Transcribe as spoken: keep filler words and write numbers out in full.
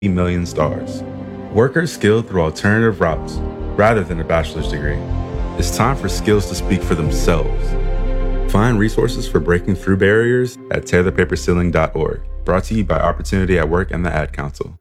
million stars. Work are skilled through alternative routes rather than a bachelor's degree. It's time for skills to speak for themselves. Find resources for breaking through barriers at tear the paper ceiling dot org. Brought to you by Opportunity at Work and the Ad Council.